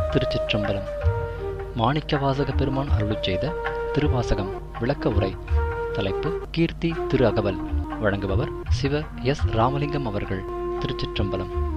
திருச்சிற்றம்பலம். மாணிக்கவாசக பெருமான் அருளிச் செய்த திருவாசகம் விளக்க உரை. தலைப்பு கீர்த்தி திரு அகவல். வழங்குபவர் சிவ எஸ் ராமலிங்கம் அவர்கள். திருச்சிற்றம்பலம்.